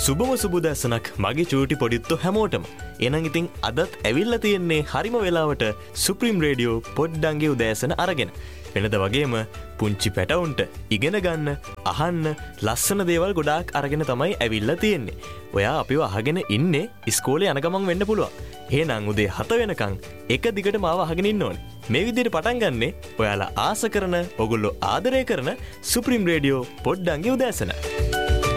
සුබම සුබදැසනක් මගේ චූටි පොඩිත්තෝ හැමෝටම. එහෙනම් ඉතින් අදත් ඇවිල්ලා තියෙන්නේ හරිම වෙලාවට සුප්‍රීම රේඩියෝ පොඩ්ඩංගේ උදෑසන අරගෙන. වෙනද වගේම පුංචි පැටවුන්ට ඉගෙන ගන්න, අහන්න, ලස්සන දේවල් ගොඩාක් අරගෙන තමයි ඇවිල්ලා තියෙන්නේ. ඔයා අපිව අහගෙන ඉන්නේ ඉස්කෝලේ යන ගමන් වෙන්න පුළුවන්. එහෙනම් උදේ 7 වෙනකන් එක දිගට මාව අහගෙන ඉන්න ඕනේ. මේ විදිහට පටන් ගන්නෙ ඔයාලා ආස කරන, ඔගොල්ලෝ ආදරය කරන සුප්‍රීම රේඩියෝ පොඩ්ඩංගේ උදෑසන.